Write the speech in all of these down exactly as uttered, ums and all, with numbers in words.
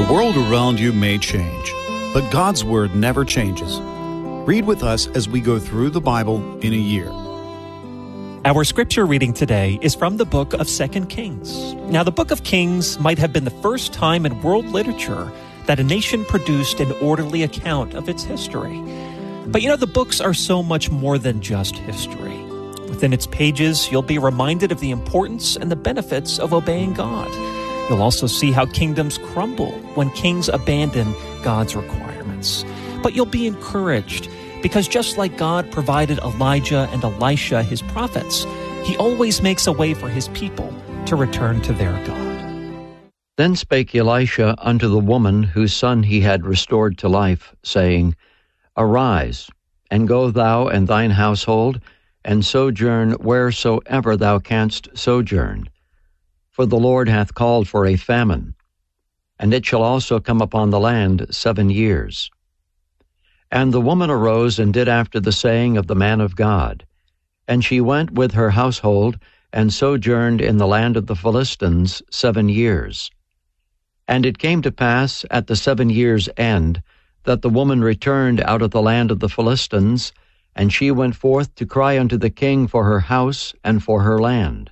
The world around you may change, but God's Word never changes. Read with us as we go through the Bible in a year. Our scripture reading today is from the book of Second Kings. Now, the book of Kings might have been the first time in world literature that a nation produced an orderly account of its history. But you know, the books are so much more than just history. Within its pages, you'll be reminded of the importance and the benefits of obeying God. You'll also see how kingdoms crumble when kings abandon God's requirements. But you'll be encouraged because just like God provided Elijah and Elisha his prophets, he always makes a way for his people to return to their God. Then spake Elisha unto the woman whose son he had restored to life, saying, Arise, and go thou and thine household, and sojourn wheresoever thou canst sojourn. For the Lord hath called for a famine, and it shall also come upon the land seven years. And the woman arose and did after the saying of the man of God. And she went with her household, and sojourned in the land of the Philistines seven years. And it came to pass at the seven years' end, that the woman returned out of the land of the Philistines, and she went forth to cry unto the king for her house and for her land.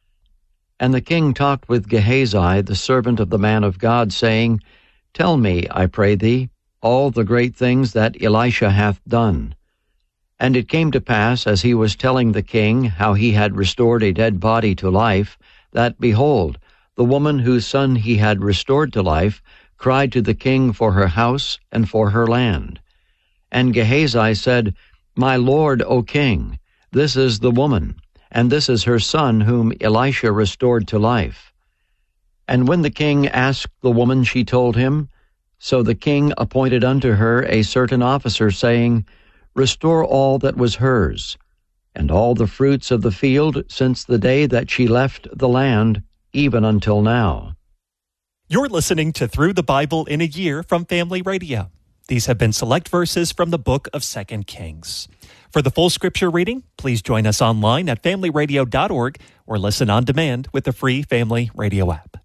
And the king talked with Gehazi, the servant of the man of God, saying, Tell me, I pray thee, all the great things that Elisha hath done. And it came to pass, as he was telling the king how he had restored a dead body to life, that, behold, the woman whose son he had restored to life cried to the king for her house and for her land. And Gehazi said, My lord, O king, this is the woman, and this is her son whom Elisha restored to life. And when the king asked the woman, she told him. So the king appointed unto her a certain officer, saying, Restore all that was hers, and all the fruits of the field since the day that she left the land, even until now. You're listening to Through the Bible in a Year from Family Radio. These have been select verses from the book of Second Kings. For the full scripture reading, please join us online at family radio dot org or listen on demand with the free Family Radio app.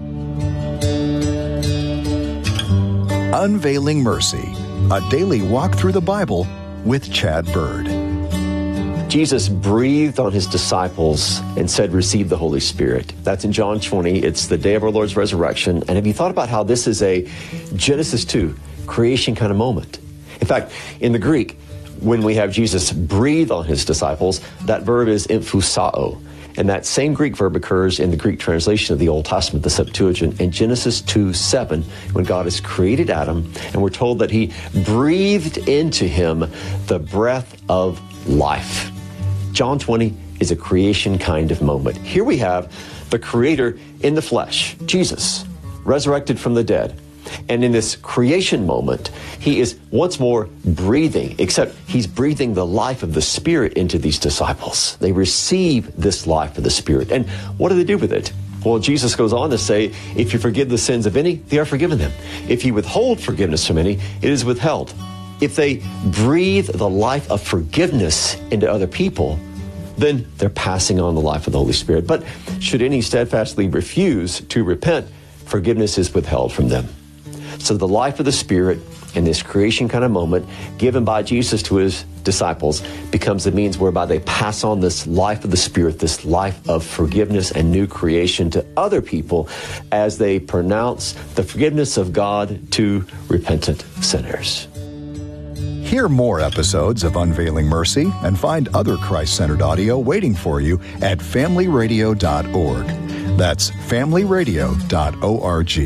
Unveiling Mercy, a daily walk through the Bible with Chad Bird. Jesus breathed on his disciples and said, receive the Holy Spirit. That's in John twenty. It's the day of our Lord's resurrection. And have you thought about how this is a Genesis two creation kind of moment? In fact, in the Greek, when we have Jesus breathe on his disciples, that verb is emphusao. And that same Greek verb occurs in the Greek translation of the Old Testament, the Septuagint, in Genesis two seven, when God has created Adam, and we're told that he breathed into him the breath of life. John twenty is a creation kind of moment. Here we have the Creator in the flesh, Jesus, resurrected from the dead. And in this creation moment, he is once more breathing, except he's breathing the life of the Spirit into these disciples. They receive this life of the Spirit. And what do they do with it? Well, Jesus goes on to say, if you forgive the sins of any, they are forgiven them. If you withhold forgiveness from any, it is withheld. If they breathe the life of forgiveness into other people, then they're passing on the life of the Holy Spirit. But should any steadfastly refuse to repent, forgiveness is withheld from them. So the life of the Spirit in this creation kind of moment given by Jesus to his disciples becomes the means whereby they pass on this life of the Spirit, this life of forgiveness and new creation to other people as they pronounce the forgiveness of God to repentant sinners. Hear more episodes of Unveiling Mercy and find other Christ-centered audio waiting for you at family radio dot org. That's family radio dot org.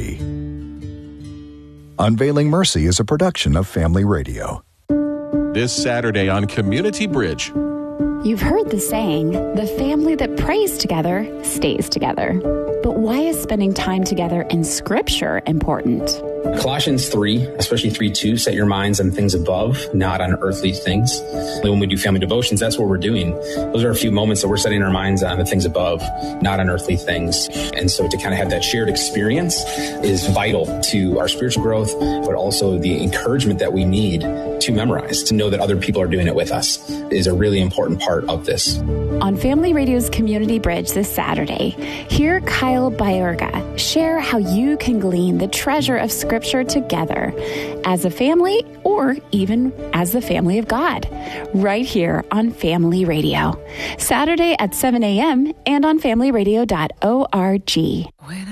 Unveiling Mercy is a production of Family Radio. This Saturday on Community Bridge. You've heard the saying, the family that prays together stays together. But why is spending time together in Scripture important? Colossians three, especially three two, set your minds on things above, not on earthly things. When we do family devotions, that's what we're doing. Those are a few moments that we're setting our minds on the things above, not on earthly things. And so to kind of have that shared experience is vital to our spiritual growth, but also the encouragement that we need to memorize, to know that other people are doing it with us is a really important part of this. On Family Radio's Community Bridge this Saturday, hear Kyle Bayorga share how you can glean the treasure of Scripture Scripture together as a family or even as the family of God, right here on Family Radio. Saturday at seven a.m. and on family radio dot org.